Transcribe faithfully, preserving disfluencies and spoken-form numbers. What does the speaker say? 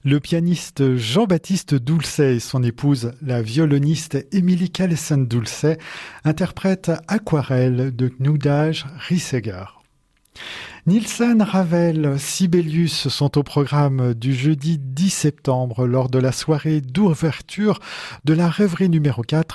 Le pianiste Jean-Baptiste Doulcet et son épouse, la violoniste Émilie Callesen-Doulcet, interprètent Aquarelle de Knuddhage Rieseger. Nielsen, Ravel, Sibelius sont au programme du jeudi dix septembre lors de la soirée d'ouverture de la rêverie numéro quatre